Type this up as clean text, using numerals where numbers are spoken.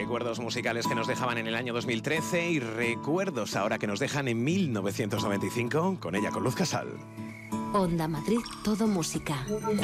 recuerdos musicales que nos dejaban en el año 2013 y recuerdos ahora que nos dejan en 1995, con ella, con Luz Casal. Onda Madrid, todo música.